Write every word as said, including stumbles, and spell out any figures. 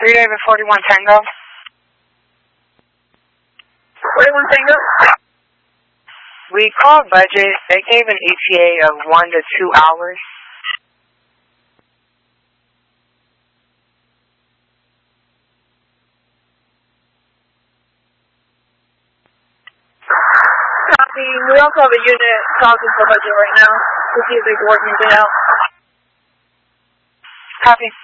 three David forty-one Tango. forty-one Tango? We called budget. They gave an E T A of one to two hours. Copy. We also have a unit talking for budget right now to see if they can work anything out. Copy.